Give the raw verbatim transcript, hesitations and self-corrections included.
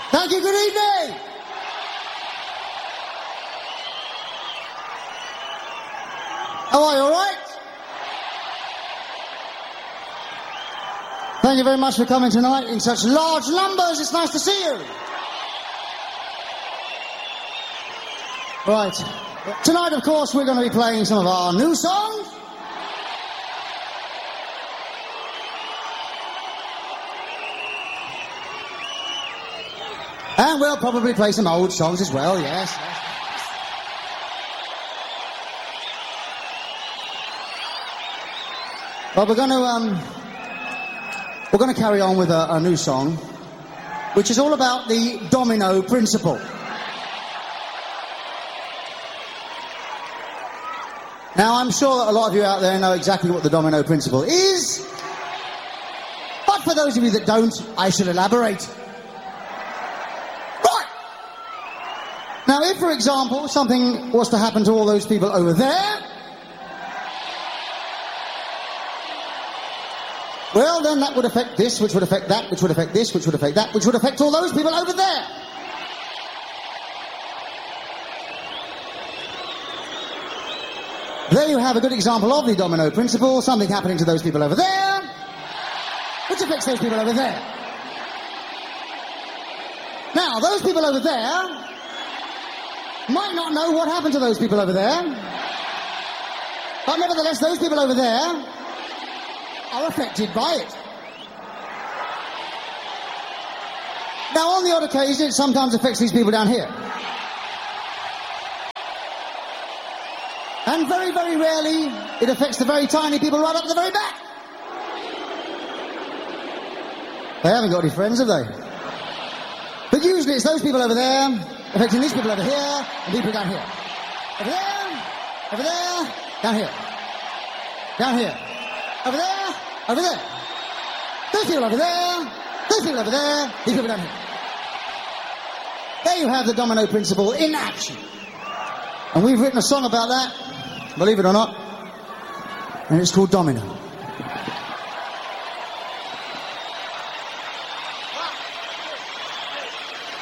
Thank you, good evening. How are you, all right? Thank you very much for coming tonight in such large numbers. It's nice to see you. Right. Tonight, of course, we're going to be playing some of our new songs. And we'll probably play some old songs as well, yes. Well, we're going to um, we're going to carry on with a, a new song, which is all about the domino principle. Now, I'm sure that a lot of you out there know exactly what the domino principle is, but for those of you that don't, I shall elaborate. Right! Now, if, for example, something was to happen to all those people over there, well, then that would affect this, which would affect that, which would affect this, which would affect that, which would affect all those people over there. There you have a good example of the domino principle, something happening to those people over there, which affects those people over there. Now, those people over there might not know what happened to those people over there, but nevertheless, those people over there are affected by it. Now, on the odd occasion, it sometimes affects these people down here. And very, very rarely, it affects the very tiny people right up at the very back. They haven't got any friends, have they? But usually it's those people over there, affecting these people over here, and people down here. Over there, over there, down here. Down here. Over there, over there. Those people over there, those people over there, these people down here. There you have the domino principle in action. And we've written a song about that, believe it or not, and it's called Domino.